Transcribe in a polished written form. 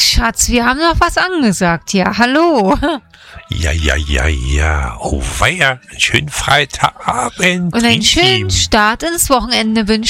Schatz, wir haben noch was angesagt. Ja, hallo. Ja. Oh weia, einen schönen Freitagabend. Und einen schönen Start ins Wochenende wünsche